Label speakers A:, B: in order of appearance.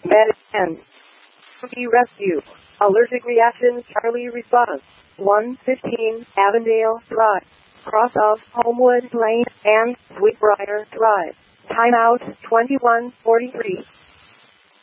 A: Medicine. Turkey Rescue. Allergic reaction Charlie response. 115 Avondale Drive. Cross of Homewood Lane and Sweetbriar Drive. Timeout 21:43.